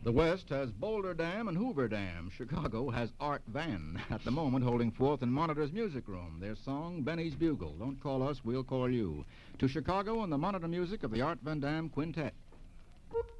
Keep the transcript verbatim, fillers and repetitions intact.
The West has Boulder Dam and Hoover Dam. Chicago has Art Van, at the moment holding forth in Monitor's music room. Their song, Benny's Bugle. Don't call us, we'll call you. To Chicago and the Monitor music of the Art Van Dam Quintet.